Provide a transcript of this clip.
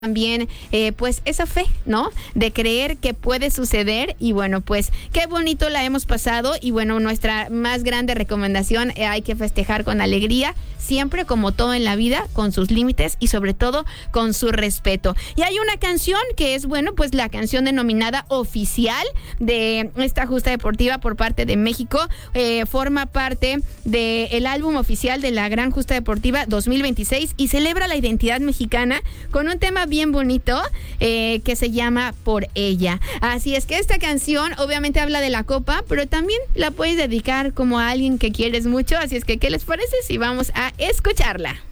también pues esa fe, ¿no? De creer que puede suceder y bueno, pues qué bonito la hemos pasado y bueno, nuestra más grande recomendación, hay que festejar con alegría, siempre como todo en la vida, con sus límites y sobre todo con su respeto. Y hay una canción que es, bueno, pues la canción denominada oficial de esta justa deportiva por parte de México, forma parte del álbum oficial de la Gran Justa Deportiva 2026 y celebra la identidad mexicana con un tema bien bonito que se llama Por Ella. Así es que esta canción obviamente habla de la copa, pero también la puedes dedicar como a alguien que quieres mucho, así es que ¿qué les parece si vamos a escucharla?